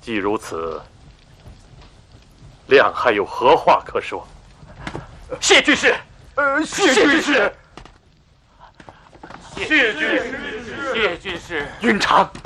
既如此，亮还有何话可说？ 谢军师， 谢军师， 谢军师，谢军师， 云长。